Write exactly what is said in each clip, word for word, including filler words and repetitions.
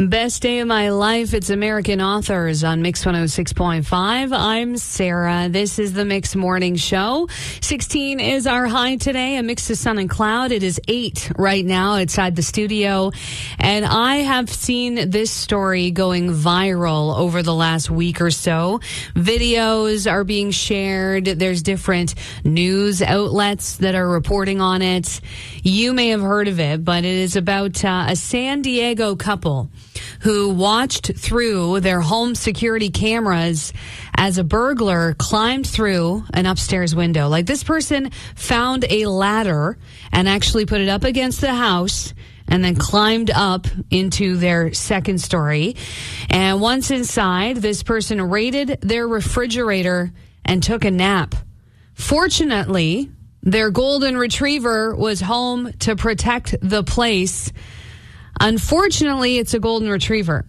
Best day of my life. It's American Authors on Mix one oh six point five. I'm Sarah. This is the Mix Morning Show. sixteen is our high today, a mix of sun and cloud. It is eight right now outside the studio. And I have seen this story going viral over the last week or so. Videos are being shared. There's different news outlets that are reporting on it. You may have heard of it, but it is about uh, a San Diego couple who watched through their home security cameras as a burglar climbed through an upstairs window. Like, this person found a ladder and actually put it up against the house and then climbed up into their second story. And once inside, this person raided their refrigerator and took a nap. Fortunately, their golden retriever was home to protect the place. Unfortunately, it's a golden retriever.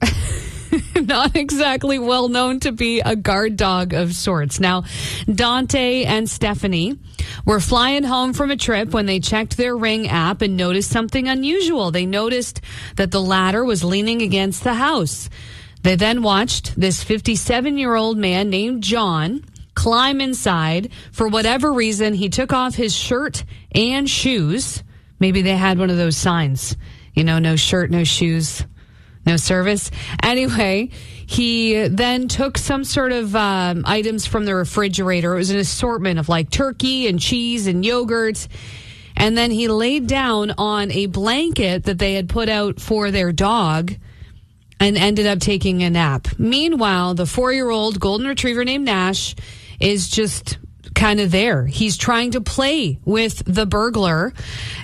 Not exactly well known to be a guard dog of sorts. Now, Dante and Stephanie were flying home from a trip when they checked their Ring app and noticed something unusual. They noticed that the ladder was leaning against the house. They then watched this fifty-seven-year-old man named John climb inside. For whatever reason, he took off his shirt and shoes. Maybe they had one of those signs. You know, no shirt, no shoes, no service. Anyway, he then took some sort of um, items from the refrigerator. It was an assortment of like turkey and cheese and yogurt. And then he laid down on a blanket that they had put out for their dog and ended up taking a nap. Meanwhile, the four-year-old golden retriever named Nash is just kind of there. He's trying to play with the burglar,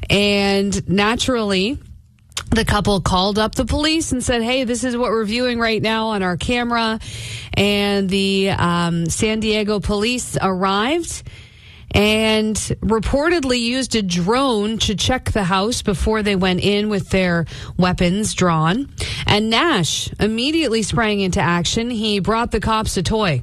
and naturally, the couple called up the police and said, hey, this is what we're viewing right now on our camera. And the um, San Diego police arrived and reportedly used a drone to check the house before they went in with their weapons drawn. And Nash immediately sprang into action. He brought the cops a toy.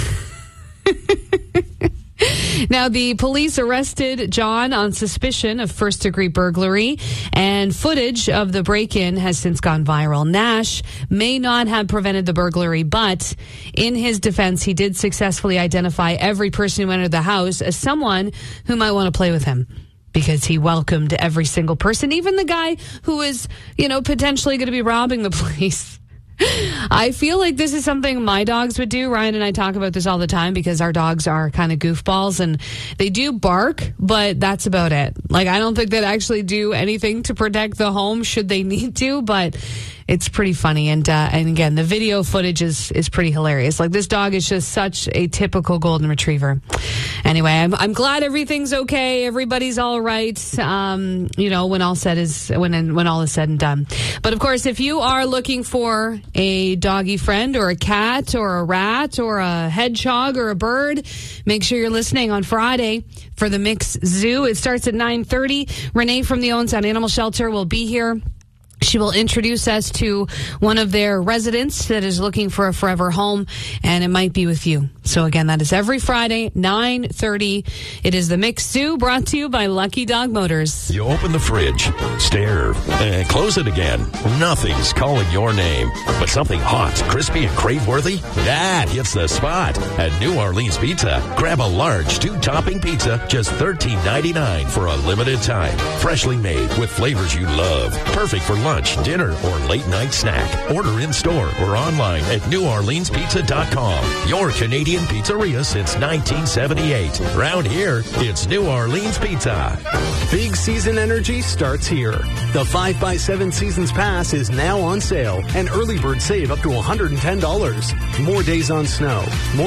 Now, the police arrested John on suspicion of first-degree burglary, and footage of the break-in has since gone viral. Nash may not have prevented the burglary, but in his defense, he did successfully identify every person who entered the house as someone who might want to play with him, because he welcomed every single person, even the guy who was, you know, potentially going to be robbing the place. I feel like this is something my dogs would do. Ryan and I talk about this all the time because our dogs are kind of goofballs, and they do bark, but that's about it. Like, I don't think they'd actually do anything to protect the home should they need to, but it's pretty funny. And uh, and again, the video footage is, is pretty hilarious. Like, this dog is just such a typical golden retriever. Anyway, I'm I'm glad everything's okay. Everybody's all right. Um, you know, when all said is when when all is said and done. But of course, if you are looking for a doggy friend or a cat or a rat or a hedgehog or a bird, make sure you're listening on Friday for the Mix Zoo. It starts at nine thirty. Renee from the Owensound Animal Shelter will be here. She will introduce us to one of their residents that is looking for a forever home, and it might be with you. So again, that is every Friday, nine thirty. It is the Mix Zoo, brought to you by Lucky Dog Motors. You open the fridge, stare, and close it again. Nothing's calling your name, but something hot, crispy, and crave-worthy? That hits the spot at New Orleans Pizza. Grab a large two-topping pizza, just thirteen ninety-nine for a limited time. Freshly made with flavors you love. Perfect for lunch. Lunch, dinner, or late-night snack. Order in-store or online at new orleans pizza dot com. Your Canadian pizzeria since nineteen seventy-eight. Round here, it's New Orleans Pizza. Big season energy starts here. The five by seven Seasons Pass is now on sale, and early bird save up to one hundred ten dollars. More days on snow. More